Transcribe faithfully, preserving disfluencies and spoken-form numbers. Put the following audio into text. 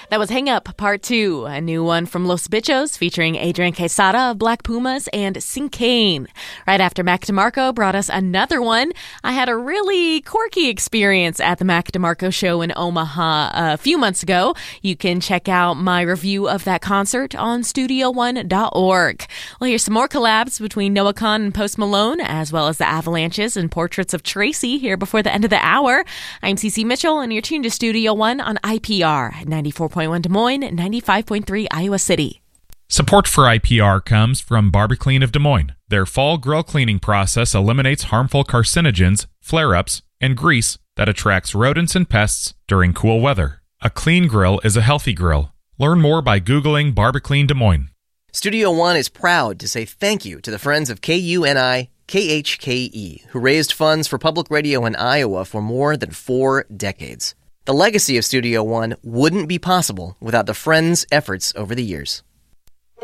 That was Hang Up Part two, a new one from Los Bichos featuring Adrian Quesada of Black Pumas and Sincane. Right after Mac DeMarco brought us another one. I had a really quirky experience at the Mac DeMarco show in Omaha a few months ago. You can check out my review of that concert on studio one dot org. Well, here's some more collabs between Noah Kahan and Post Malone, as well as the Avalanches and Portraits of Tracy here before the end of the hour. I'm Cece Mitchell, and you're tuned to Studio One on I P R ninety-four point one Des Moines, ninety-five point three Iowa City. Support for I P R comes from Barbiclean of Des Moines. Their fall grill cleaning process eliminates harmful carcinogens, flare-ups, and grease that attracts rodents and pests during cool weather. A clean grill is a healthy grill. Learn more by Googling Barbiclean Des Moines. Studio One is proud to say thank you to the friends of K U N I K H K E, who raised funds for public radio in Iowa for more than four decades. The legacy of Studio One wouldn't be possible without the friends' efforts over the years.